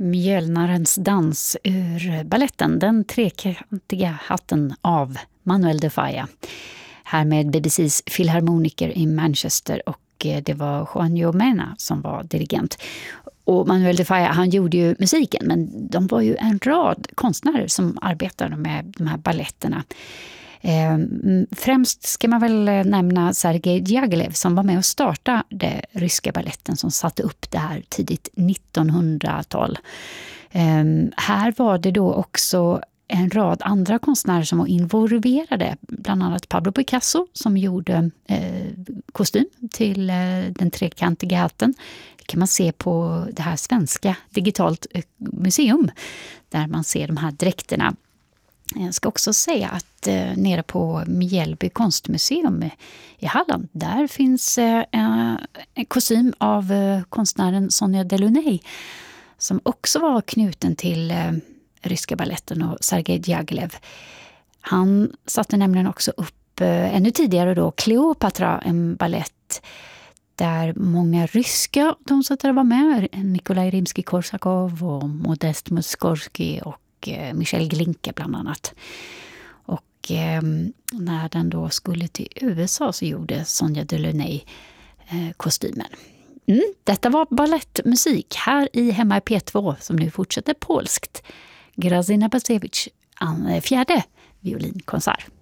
Mjölnarens dans ur balletten Den trekantiga hatten av Manuel de Falla. Här med BBCs filharmoniker i Manchester, och det var Juan Mena som var dirigent. Och Manuel de Falla, han gjorde ju musiken, men de var ju en rad konstnärer som arbetade med de här balletterna. Främst ska man väl nämna Sergej Diaghilev som var med och startade ryska balletten, som satte upp det här tidigt 1900-tal. Här var det då också en rad andra konstnärer som var involverade, bland annat Pablo Picasso som gjorde kostym till den trekantiga hatten. Det kan man se på det här svenska digitalt museum där man ser de här dräkterna. Jag ska också säga att nere på Mjällby konstmuseum i Halland, där finns en kostym av konstnären Sonia Delaunay som också var knuten till ryska balletten och Sergej Diaghilev. Han satte nämligen också upp ännu tidigare då Kleopatra, en ballett där många ryska tonsättare var med. Nikolaj Rimsky-Korsakov och Modest Mussorgsky och Michel Glinka bland annat. Och när den då skulle till USA så gjorde Sonia Delaunay kostymen. Detta var ballettmusik här i Hemma i P2 som nu fortsätter polskt. Grażyna Bacewicz, fjärde violinkonsert.